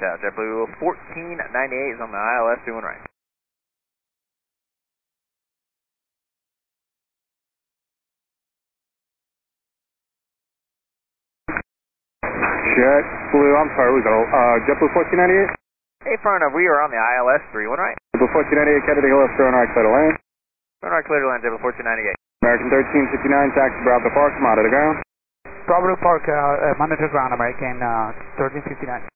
parked out. JetBlue 1498 is on the ILS doing right. JetBlue, I'm sorry, we got JetBlue 1498? Hey, front of, we are on the ILS 31 right. JetBlue 1498, Kennedy Hill, throwing right, clear to land. Throwing right, clear to land, JetBlue 1498. American 1359, taxi Bravo Park, come out of the ground. Bravo Park, monitor ground, American 1359.